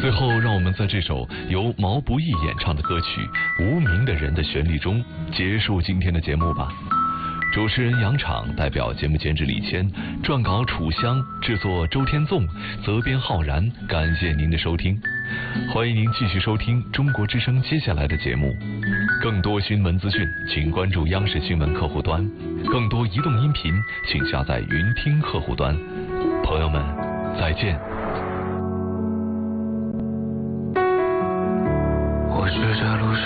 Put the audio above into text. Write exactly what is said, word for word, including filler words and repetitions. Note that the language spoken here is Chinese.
最后，让我们在这首由毛不易演唱的歌曲《无名的人》的旋律中结束今天的节目吧。主持人杨昶代表节目监制李谦，撰稿楚香，制作周天纵，责编浩然。感谢您的收听，欢迎您继续收听中国之声接下来的节目。更多新闻资讯，请关注央视新闻客户端；更多移动音频，请下载云听客户端。朋友们，再见。 我是这路上